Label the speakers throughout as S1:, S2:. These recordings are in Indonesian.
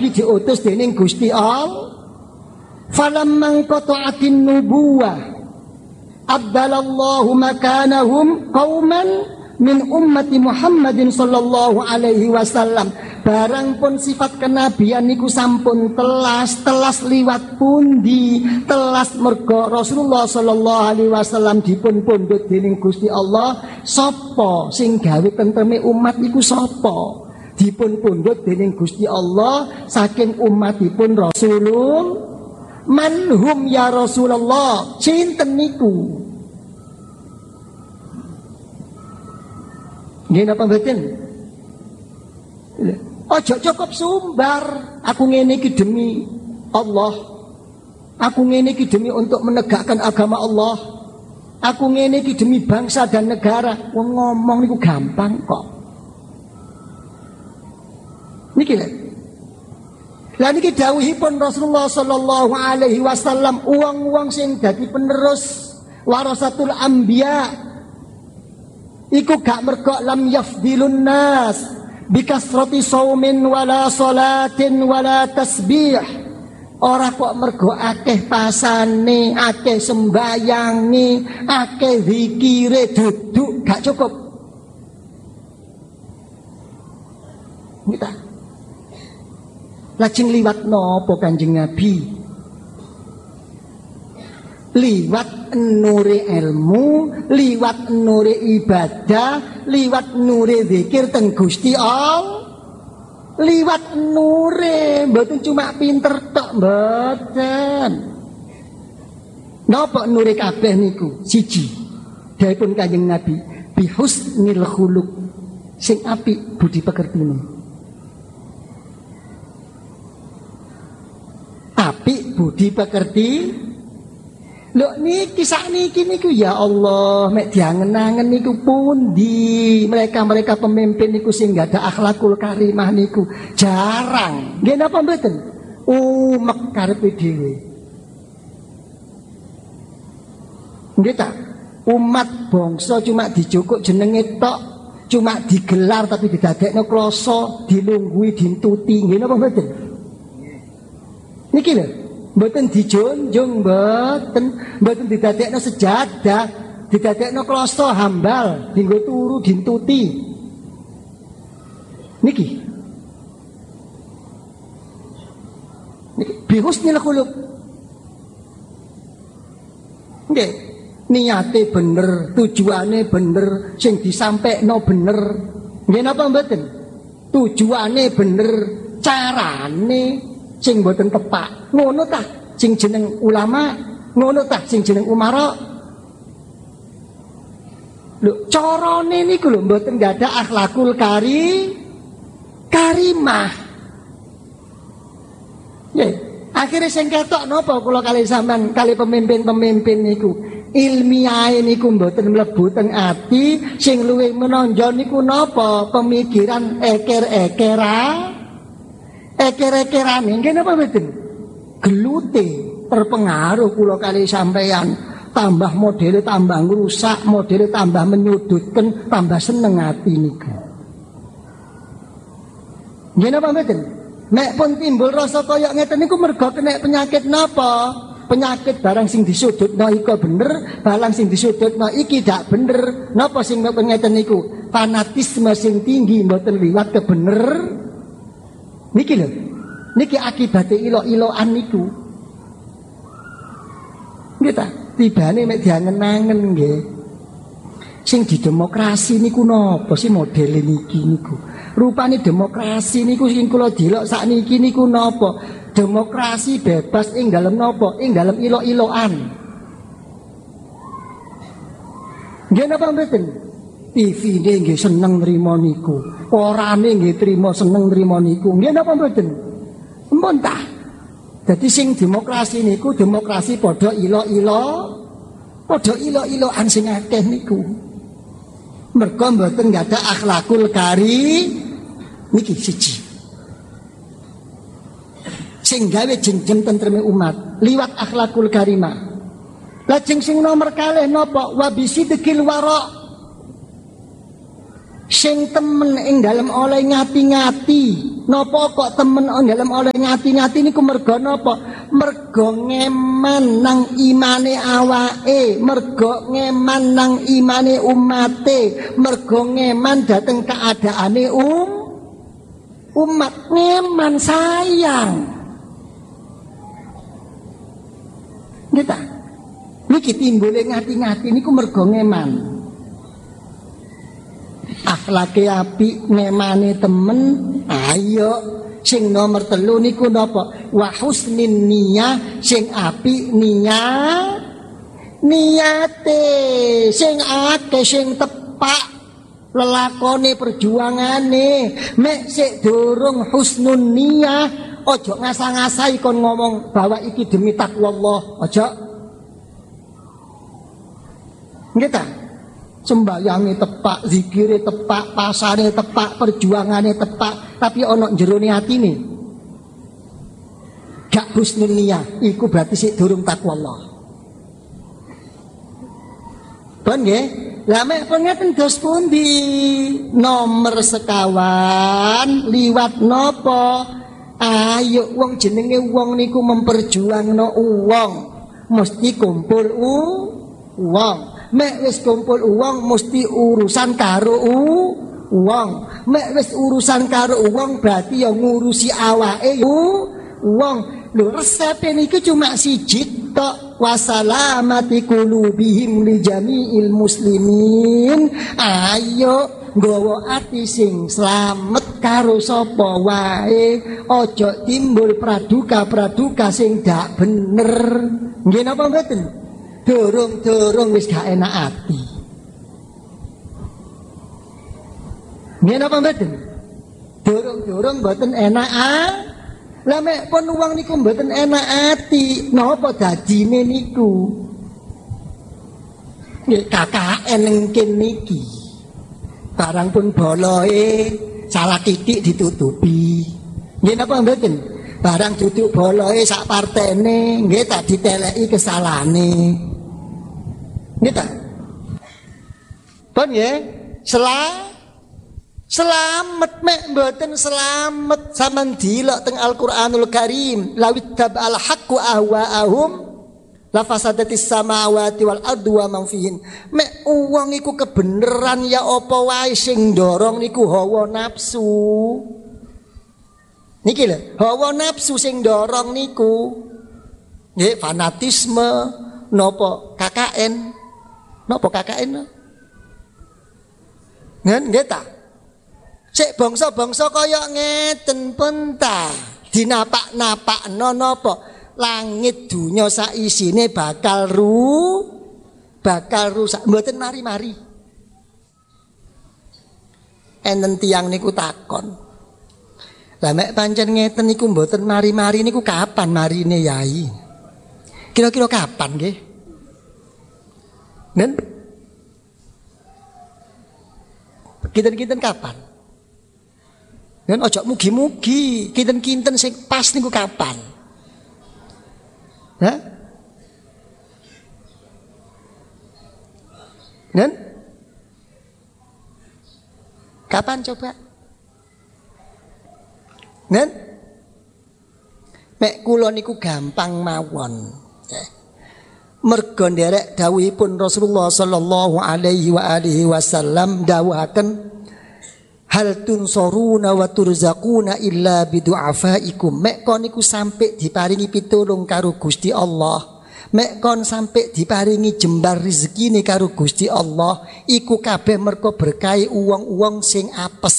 S1: nabi diutus dening Gusti Allah. Falamman qata'atin nubuwah abdalallahu makanahum qauman min ummati Muhammadin sallallahu alaihi wasallam. Barang pun sifat kenabian niku sampun telas liwat pundi, telas mergo Rasulullah sallallahu alaihi wasallam dipun pundhut dening Gusti Allah. Sapa sing gawe tentreme umat iku sapa? Dipun pundhut dening Gusti Allah saking umatipun Rasulullah. Manhum ya Rasulullah, sinten niku? Nggih napa mboten? Ojo cukup sumbar, aku ngene iki demi Allah. Aku ngene iki demi untuk menegakkan agama Allah. Aku ngene iki demi bangsa dan negara. Wong ngomong niku gampang kok. Niki lho. Lah niki dawuhipun Rasulullah sallallahu alaihi wasallam, uang-uang sing dadi penerus warasatul anbiya iku gak mergo lam yafdilun nas bikasrati saumin wala salatin wala tasbih. Ora kok mergo akeh pasane, akeh sembayange, akeh zikire, duduk gak cukup. Kita lajeng liwat nopo Kanjeng Nabi? Liwat nure ilmu, liwat nure ibadah, liwat nure zikir teng Gusti Allah. Liwat nure, mboten cuma pinter tok, mboten. Napa nure kabeh niku? Siji, dawuhipun Kanjeng Nabi, bihusnil khuluq, sing apik budi pekertine. Apik budi pekerti. Lho niki sakniki niku ya Allah, mek diangen-angen niku pundi mereka pemimpin niku sing gak ada akhlakul karimah niku jarang. Nggih napa mboten? Umek karepe dhewe. Nggih ta? Umat bangsa cuma dijukuk jenenge tok, cuma digelar tapi didadekno kloso, dilunggui, dintuti. Nggih napa mboten? Niki lho, mboten dijunjung, mboten didadekno sejadah, didadekno kloso hambal, dienggo turu dintuti. Niki bihusnil khuluq. Nggih, niate bener, tujuane bener, sing disampekno bener. Nggih napa mboten? Tujuane bener, carane sing mboten tepak. Ngono tah sing jeneng ulama, ngono tah sing jeneng umara. Lho, carane niku lho mboten gak ada akhlakul karimah. Nggih, akhire sing ketok napa kula kali sampean kali pemimpin-pemimpin niku. Ilmiah niku mboten mlebu teng ati, sing luwih menonjol niku napa? Pemikiran eker-ekerane nggih napa mboten? Gelute terpengaruh kula kali sampeyan, tambah modele tambah ngrusak, modele tambah menyudutkan, tambah seneng ati niku. Nggih napa mboten? Nek pun timbul rasa kaya ngeten niku mergo kena penyakit napa? Penyakit barang sing disudutno iku bener, barang sing disudutno iki dak bener. Napa sing ngeten niku? Fanatisme sing tinggi mboten liwat kebener. Niki lho, niki akibate ilo-iloan niku. Nggih ta, tibane mek diangen-angen nggih. Sing di demokrasi niku napa sih modele niki niku? Rupane demokrasi niku sing kula delok sakniki niku napa? Demokrasi bebas ing dalem napa? Ing dalem ilo-iloan. Nggih napa mboten? TV-ne nggih seneng nrimo niku. Orane nggih trimo seneng nrimo niku. Nggih napa mboten? Empun ta. Dadi sing demokrasi niku demokrasi padha ilo-iloan sing akeh niku. Mergo mboten gak ada akhlakul niki siji. Sing gawe jenjem tentreme umat liwat akhlakul karimah. Lajeng sing nomor kalih napa? Wa bisidqil wara'. Sing temen ing dalem oleh ngati-ngati Napa kok temen dalam oleh ngati-ngati niku mergo napa? Mergo ngeman nang imane awake, mergo ngeman nang imane umate, mergo ngeman dateng keadaane umat, ngeman sayang. Kita niki timbule ngati-ngati niku mergo ngeman. Akhlake apik, ngemane temen, ayo sing nomor 3 niku napa? Wa husnin niyah, sing apik niyate, sing akeh, sing tepak lelakone perjuangane. Mek sik durung husnun niyah, ojo ngasah-ngasahi kon ngomong bahwa iki demi takwa Allah, ojo. Nggih ta? Sembayange tepak, zikire tepak, pasane tepak, perjuangane tepak, tapi ana jerone atine gak husnul niyah, iku berarti sik durung takwa Allah. Pun nggih, lah mek ngeten dos pundi? Nomor sekawan liwat napa? Ayo wong jenenge wong niku memperjuangno wong, mesti kumpul wong. Mek wis kumpul uang mesti urusan karo uang. Mek wis urusan karo uang berarti yang ngurusi awake uang. Lho resepe niku cuma siji tok, wasalamati qulubihim li jami'il muslimin. Ayo nggawa ati sing slamet karo sapa wae, aja timbul praduga-praduga sing dak bener. Nggih napa mboten? Dorong wis gak enak ati. Nggih napa mboten? Dorong mboten enak Lah mek pun wong niku mboten enak ati, napa dadine niku? Nggih KKN engken niki. Barang pun boloe salah titik ditutupi. Nggih napa mboten? Barang duduk boloe sak partene nggih tak diteleki kesalahane. Nggih ta? Pun nggih, selamat mek mboten selamat sampean dilok teng Al-Qur'anul Karim, lawit tabal haqqu ahwaahum la fasadatis samawati wal ardu wa man fihin. Mek wong iku kebeneran ya apa wae sing ndorong niku hawa nafsu. Niki lho, hawa nafsu sing ndorong niku. Nggih, fanatisme napa KKN. Napa KKN? Nggih ta? Sik bangsa-bangsa kaya ngeten pun ta. Dinapak-napakno napa? Langit dunya sak isine bakal rusak. Mboten mari-mari. Enten tiyang niku takon. Lah mek pancen ngeten niku mboten mari-mari niku kapan marine yai? Kira-kira kapan nggih? Nen? Kinten-kinten kapan? Nen ojo mugi-mugi, kinten-kinten sing pas niku kapan? Hah? Nen? Kapan coba? Nen? Mek kula niku gampang mawon. Mergo nderek dawuhipun Rasulullah sallallahu alaihi wa alihi wasallam dawuhaken hal tunsoruna wa turzaquna illa bidu'afaikum. Mek kon niku sampai diparingi pitulung karo Gusti Allah, mek kon sampai diparingi jembar rezekine karo Gusti Allah, iku kabeh mergo berkahi uwong-uwong sing apes.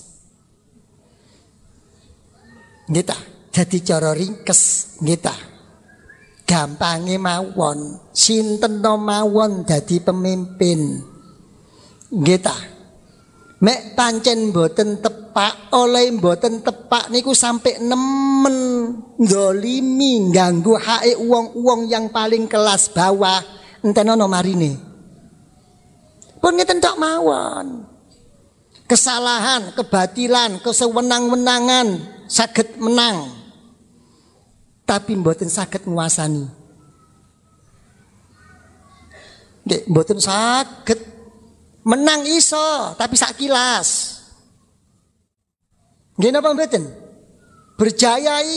S1: Nggih ta? Dadi cara ringkes nggih ta? Gampange mawon, sinten mawon dadi pemimpin. Nggih ta? Mek pancen mboten tepak, oleh mboten tepak niku sampai nemen ndolimi ganggu hake wong-wong yang paling kelas bawah, enten ana marine. Pun ngeten tok mawon. Kesalahan, kebatilan, kesewenang-wenangan saged menang. Tapi mboten saged nguasani. Nggih, mboten saged menang iso, tapi sak kilas. Nggih napa mboten? berjaya